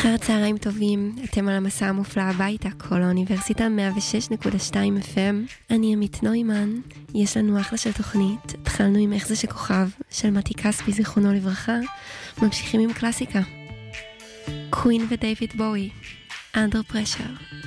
אחר צהריים טובים, אתם על המסע המופלא הביתה, כל האוניברסיטה 106.2 FM. אני עמית נוימן, יש לנו אחלה של תוכנית. התחלנו עם איך זה שכוכב של מתי כספי זיכרונו לברכה, ממשיכים עם קלאסיקה. קווין ודייוויד בואי, Under Pressure.